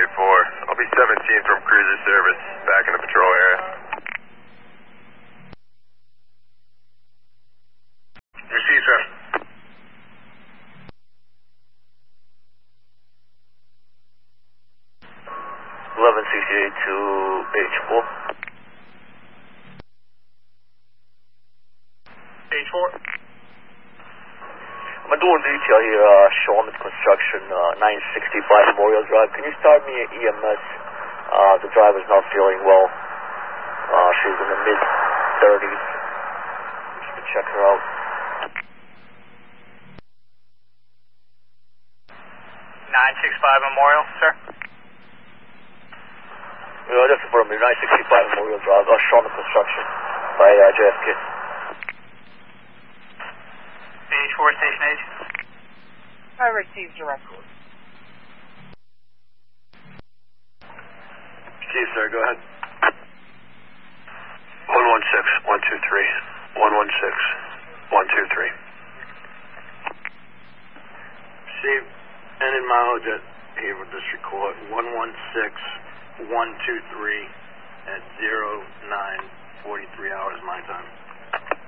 4. I'll be 17 from cruiser service, back in the patrol area. Receive, sir. to H4. H4. I'm doing detail here, Shawman Construction, 965 Memorial Drive. Can you start me at EMS? The driver's not feeling well. She's in the mid-30s. Just to check her out. 965 Memorial, sir. Just for me, 965 Memorial Drive, Shawman Construction by JFK. H4 Station Agent. I received your record. Chief, sir, go ahead. 116, 123. 116, 123. Chief, and in my Jet, Haverhill District Court, 116, 123 at 09:43 hours my time.